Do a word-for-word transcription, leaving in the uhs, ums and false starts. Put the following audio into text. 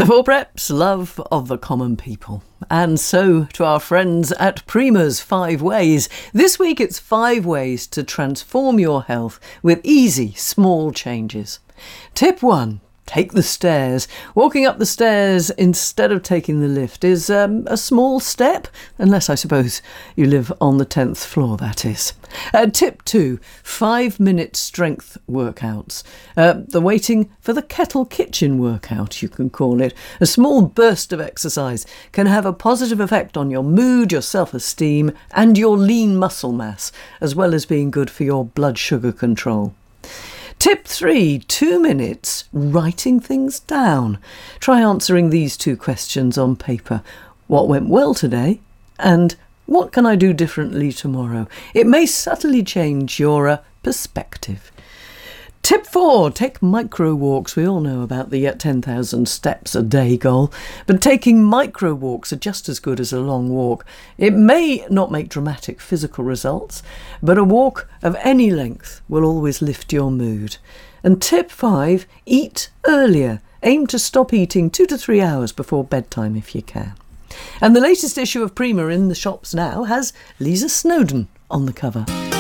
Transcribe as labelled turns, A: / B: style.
A: The Four Preps, love of the common people. And so to our friends at Prima's Five Ways. This week it's five ways to transform your health with easy, small changes. Tip one. Take the stairs. Walking up the stairs instead of taking the lift is um, a small step, unless I suppose you live on the tenth floor, that is. Uh, tip two, five-minute strength workouts. Uh, the waiting for the kettle kitchen workout, you can call it. A small burst of exercise can have a positive effect on your mood, your self-esteem, and your lean muscle mass, as well as being good for your blood sugar control. Tip three, two minutes writing things down. Try answering these two questions on paper. What went well today? And what can I do differently tomorrow? It may subtly change your uh, perspective. Tip four, take micro walks. We all know about the uh, ten thousand steps a day goal, but taking micro walks are just as good as a long walk. It may not make dramatic physical results, but a walk of any length will always lift your mood. And tip five, eat earlier. Aim to stop eating two to three hours before bedtime if you can. And the latest issue of Prima in the shops now has Lisa Snowdon on the cover.